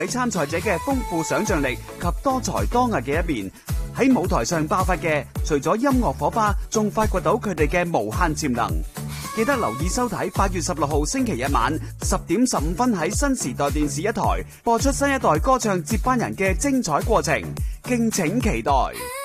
俾參賽者嘅豐富想像力及多才多藝嘅一面，喺舞台上爆發嘅，除咗音樂火花，仲發掘到佢哋嘅無限潛能。記得留意收睇8月16號星期日晚10點15分喺新時代電視一台播出新一代歌唱接班人嘅精彩過程，敬請期待。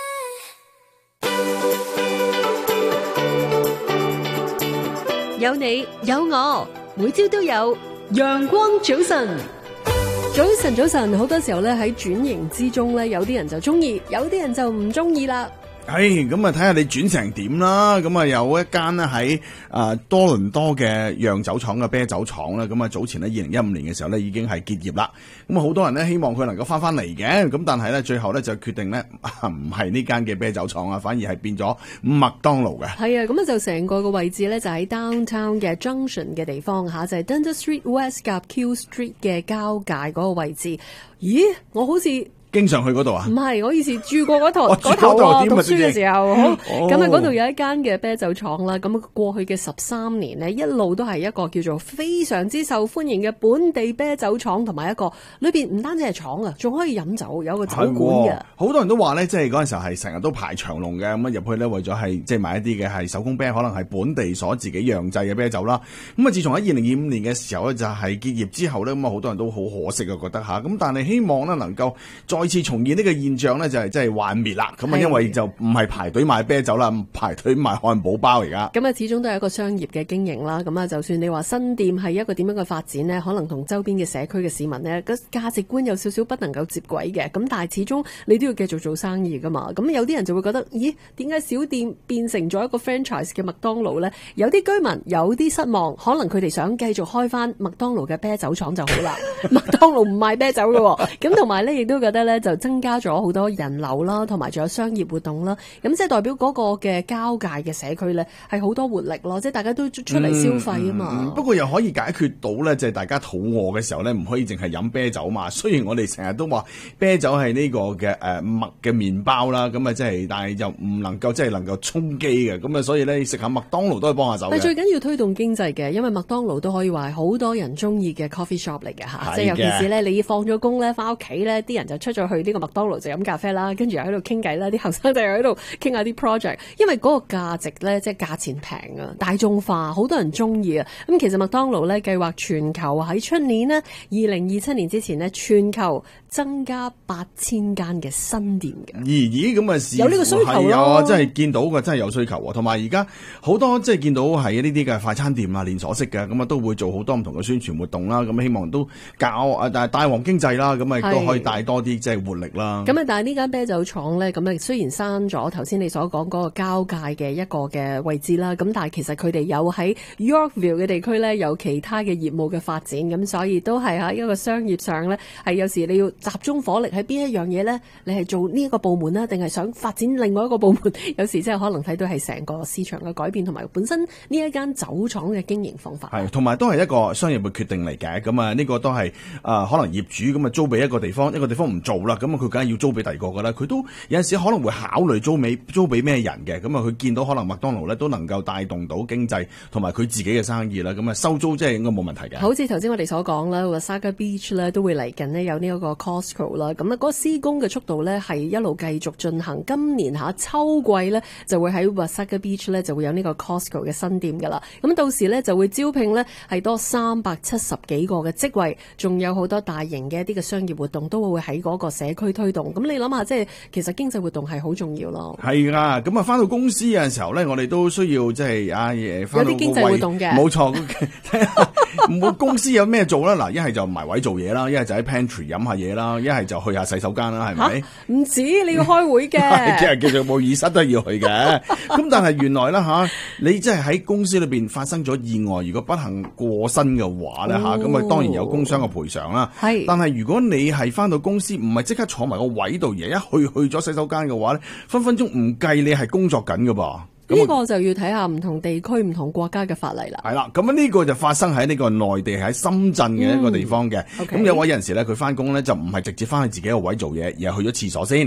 有你有我，每朝都有陽光早晨。早晨，好多時候咧喺轉型之中咧，有啲人就中意，有啲人就唔中意啦。 咁啊睇下你轉成點啦。咁啊有一間咧喺多倫多嘅釀酒廠嘅啤酒廠啦。咁啊早前咧2015年嘅時候咧已經係結業啦。咁啊好多人咧希望佢能夠翻嚟嘅。咁但係咧最後咧就決定咧唔係呢間嘅啤酒廠啊，反而係變咗麥當勞嘅。 係啊，咁啊就成個位置咧就喺 downtown 嘅 junction 嘅地方吓，就係 Dundas Street West 及 Q Street 嘅交界嗰個位置。咦，我好似經常去嗰度啊？ 唔係，我以前住過嗰頭讀書嘅時候，好咁啊！嗰度有一間嘅啤酒廠啦。咁過去嘅13年呢，一路都係一個叫做非常之受歡迎嘅本地啤酒廠，同埋一個裏邊唔單止係廠啊，仲可以飲酒，有個酒館嘅。 好多人都話咧，即係嗰陣時候係成日都排長龍嘅。咁啊入去咧，為咗係即係買一啲嘅係手工啤，可能係本地所自己釀製嘅啤酒啦。咁啊，自從喺2025年嘅時候咧，就係結業之後咧，咁啊好多人都好可惜啊，覺得吓。咁但係希望咧能夠再次重現呢個現象咧，就係即係幻滅啦。咁啊，因為就唔係排隊買啤酒啦，排隊買漢堡包而家。 咁啊，始終都係一個商業嘅經營啦。咁啊，就算你話新店係一個點樣嘅發展呢，可能同周邊嘅社區嘅市民呢個價值觀有少少不能夠接軌嘅。咁但係始終你都要繼續做生意噶嘛。咁有啲人就會覺得，咦，點解小店變成咗一個 franchise 嘅麥當勞呢？有啲居民有啲失望，可能佢哋想繼續開翻麥當勞嘅啤酒廠就好啦。麥當勞唔賣啤酒嘅，咁同埋呢亦都覺得呢就增加咗好多人流啦，同埋仲有商業活動啦。咁即係代表嗰個嘅交界嘅社區咧，係好多活力咯。即係大家都出嚟消費啊嘛。 不過又可以解決到咧，就係大家肚餓嘅時候咧，唔可以淨係飲啤酒嘛。雖然我哋成日都話啤酒係呢個嘅麥嘅麵包啦，咁啊即係，但係又唔能夠即係能夠充飢嘅。咁啊，所以咧食下麥當勞都可以幫下手嘅。 但係最緊要推動經濟嘅，因為麥當勞都可以話係好多人中意嘅 coffee shop 嚟嘅嚇。即係尤其是咧，你放咗工咧，翻屋企咧，啲人就出咗去呢個麥當勞就飲咖啡啦，跟住又喺度傾偈啦，啲後生仔又喺度傾下啲 project， 因為嗰個價值咧，即係價錢平啊，大眾化，好多人中意啊。咁其實麥當勞咧計劃全球喺出年呢2027年之前呢，全球增加8000間嘅新店嘅。 咦咁啊， 有呢個需求咯， 啊，真係見到嘅，真係有需求喎。同埋而家好多即係見到係呢啲嘅快餐店啊，連鎖式嘅，咁啊都會做好多唔同嘅宣傳活動啦。咁希望都帶旺經濟啦，咁啊亦都可以帶多啲即係活力啦。 咁啊，但係呢間啤酒廠咧，咁啊雖然刪咗頭先你所講嗰個交界嘅一個嘅位置啦，咁但係其實佢哋有喺 Yorkville 嘅地區咧有其他嘅業務嘅發展，咁所以都係喺一個商業上咧，係有時你要集中火力喺邊一樣嘢咧，你係做呢一個部門啦，定係想發展另外一個部門？有時即係可能睇到係成個市場嘅改變，同埋本身呢一間酒廠嘅經營方法。 係，同埋都係一個商業嘅決定嚟嘅。咁啊，呢個都係可能業主咁啊租俾一個地方唔做啦，咁啊佢梗係要租俾第二個噶啦。佢都有陣時可能會考慮租俾咩人嘅。咁啊佢見到可能麥當勞咧都能夠帶動到經濟同埋佢自己嘅生意啦。咁啊收租即係應該冇問題嘅。 好似頭先我哋所講啦，Wasaga Beach 咧都會嚟緊呢有呢一個 Costco 啦。咁啊嗰個施工嘅速度咧係一路繼續進行。今年秋季咧就會喺 Wasaga Beach 咧就會有呢個 Costco 嘅新店噶啦。咁到時咧就會招聘咧係多370幾個嘅職位，仲有好多大型嘅一啲嘅商業活動都會喺嗰個社區推動。咁你諗下，即係其實經濟活動係好重要咯。 係㗎，咁啊翻到公司嘅時候咧，我哋都需要即係有啲經濟活動嘅。 冇錯，唔好公司有咩做啦？嗱，一係就埋位做嘢啦，一係就喺 pantry 飲下嘢啦，一係就去下洗手間啦，係咪？ 唔止，你要開會嘅。 即係叫做會議室都要去嘅。咁但係原來啦你即係喺公司裏邊發生咗意外，如果不幸過身嘅話咧咁啊當然有工傷嘅賠償啦。係，但係如果你係翻到公司唔係即刻坐埋個位度，而一去咗洗手間嘅話咧，分分鐘唔計你係工作緊㗎噃。 呢個就要睇下唔同地區、唔同國家嘅法例啦。 係啦，咁呢個就發生喺呢個內地喺深圳嘅一個地方嘅。咁有位人士咧，佢翻工咧就唔係直接翻去自己個位做嘢，而係去咗廁所先。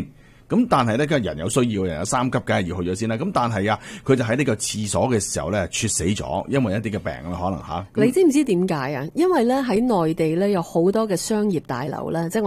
咁但係咧，梗係人有需要，人有三急，梗係要去咗先啦。咁但係啊，佢就喺呢個廁所嘅時候咧，猝死咗，因為一啲嘅病啦，可能嚇。 你知唔知點解啊？因為咧喺內地咧有好多嘅商業大樓咧，即係